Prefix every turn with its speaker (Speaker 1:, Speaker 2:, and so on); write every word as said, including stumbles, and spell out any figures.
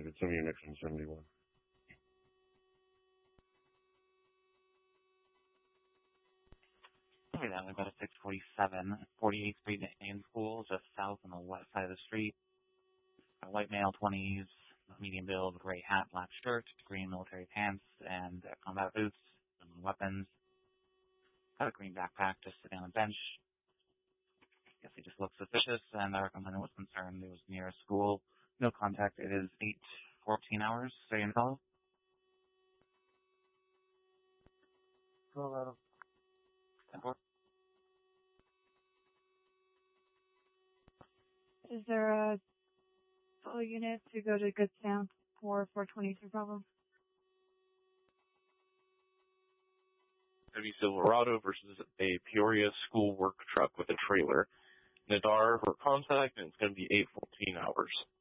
Speaker 1: located some units in seventy-one.
Speaker 2: Okay, then we've got a six forty-seven, forty-eighth Street in School, just south on the west side of the street. A white male, twenties, medium build, gray hat, black shirt, green military pants, and uh, combat boots, and weapons. Got a green backpack, just sitting on a bench. Guess he just looked suspicious, and I recommend was concerned it was near a school. No contact. It is eight fourteen hours. Stay in call.
Speaker 3: Hello.
Speaker 2: ten four.
Speaker 3: Is there a full unit to go to Goodstown for four twenty-two problem?
Speaker 4: It'll be Silverado versus a Peoria school work truck with a trailer. Nadar for contact, and it's going to be eight fourteen hours.